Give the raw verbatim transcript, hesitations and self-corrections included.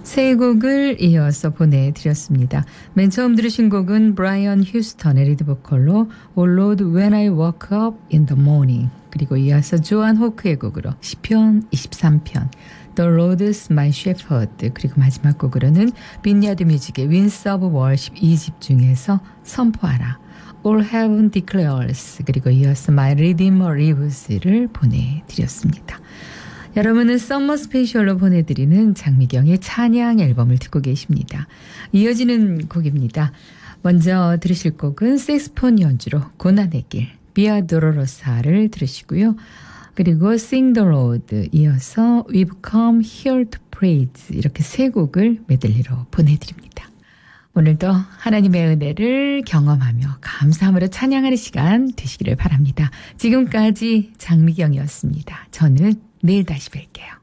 세 곡을 이어서 보내드렸습니다. 맨 처음 들으신 곡은 브라이언 휴스턴의 리드 보컬로 Oh Lord When I Woke Up in the Morning, 그리고 이어서 조안 호크의 곡으로 시편 이십삼 편 The Lord is My Shepherd, 그리고 마지막 곡으로는 빈야드 뮤직의 Winds of Worship 이 집 중에서 선포하라 All Heaven Declares, 그리고 이어서 My Redeemer Lives를 보내드렸습니다. 여러분은 썸머 스페셜로 보내드리는 장미경의 찬양 앨범을 듣고 계십니다. 이어지는 곡입니다. 먼저 들으실 곡은 색스폰 연주로 고난의 길, 비아 도로로사를 들으시고요. 그리고 Sing the Lord, 이어서 We've Come Here to Praise, 이렇게 세 곡을 메들리로 보내드립니다. 오늘도 하나님의 은혜를 경험하며 감사함으로 찬양하는 시간 되시기를 바랍니다. 지금까지 장미경이었습니다. 저는 내일 다시 뵐게요.